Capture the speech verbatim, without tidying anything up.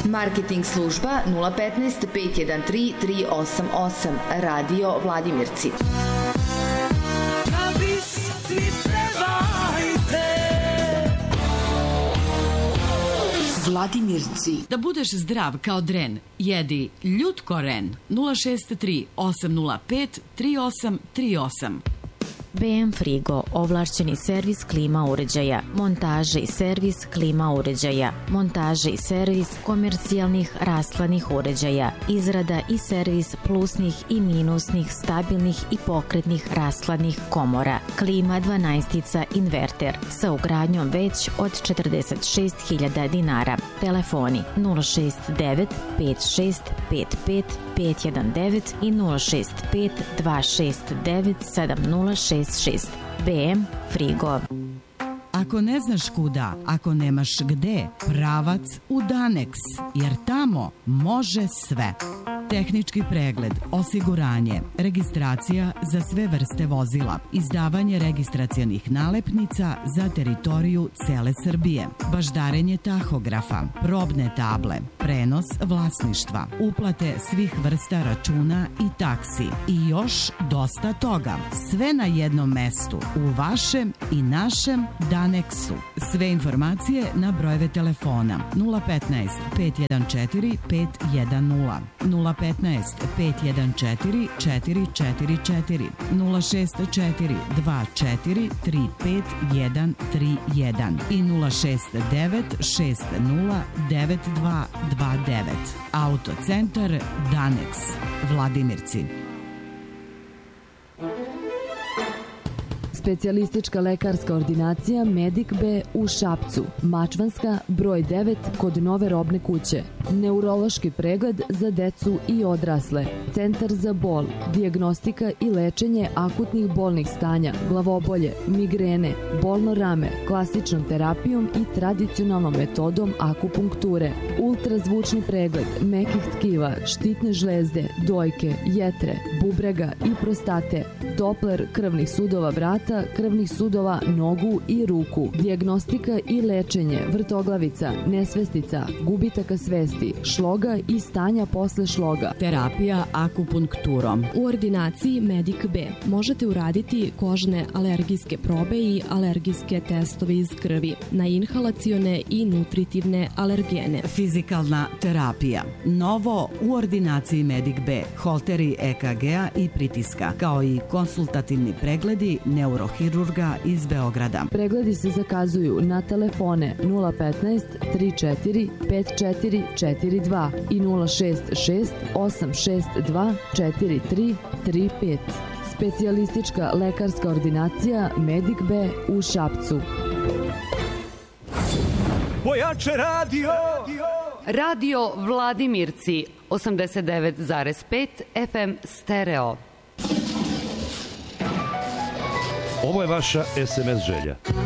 Marketing služba nula petnaest pet jedan tri tri osam osam. Radio Vladimirci. Vladimirci. Da budeš zdrav kao dren, jedi Ljutkoren. Nula šest tri osam nula pet tri osam tri osam. B M Frigo, ovlašćeni servis klima uređaja, montaže i servis klima uređaja, montaže i servis komercijalnih rashladnih uređaja, izrada i servis plusnih i minusnih, stabilnih i pokretnih rashladnih komora, klima dvanaestica inverter sa ugradnjom već od četrdeset šest hiljada dinara. Telefoni nula šest devet pet šest pet pet pet jedan devet i nula šest pet dva šest devet sedam nula šest šest. B M Frigo. Ako ne znaš kuda, ako nemaš gde, pravac u Danex, jer tamo može sve. Tehnički pregled, osiguranje, registracija za sve vrste vozila, izdavanje registracionih nalepnica za teritoriju cele Srbije, baždarenje tahografa, probne table, prenos vlasništva, uplate svih vrsta računa i taksi i još dosta toga. Sve na jednom mestu, u vašem i našem Danexu. Sve informacije na brojeve telefona nula petnaest pet jedan četiri pet jedan nula, nula petnaest pet jedan četiri četiri četiri četiri, nula šest četiri dva četiri tri pet jedan tri jedan i nula šest devet šest nula devet dva dva devet. Autocentar Danex, Vladimirci. Specijalistička lekarska ordinacija Medic B u Šapcu, Mačvanska, broj devet, kod Nove robne kuće. Neurološki pregled za decu i odrasle. Centar za bol, dijagnostika i lečenje akutnih bolnih stanja, glavobolje, migrene, bolno rame, klasičnom terapijom i tradicionalnom metodom akupunkture. Ultrazvučni pregled mekih tkiva, štitne žlezde, dojke, jetre, bubrega i prostate. Dopler krvnih sudova vrata, krvnih sudova nogu i ruku. Dijagnostika i lečenje vrtoglavica, nesvestica, gubitaka svesti, šloga i stanja posle šloga. Terapija akupunkturom. U ordinaciji Medic B možete uraditi kožne alergijske probe i alergijske testove iz krvi na inhalacione i nutritivne alergene. Fizikalna terapija. Novo u ordinaciji Medic B. Holteri E K G-a i pritiska, kao i konsultativni pregledi neurohirurga iz Beograda. Pregledi se zakazuju na telefone nula petnaest tri četiri pet četiri četiri dva i nula šest šest osam šest dva četiri tri tri pet. Specijalistička lekarska ordinacija Medic B u Šapcu. Pojače radio! Radio Vladimirci, osamdeset devet zarez pet F M stereo. Ovo je vaša S M S želja.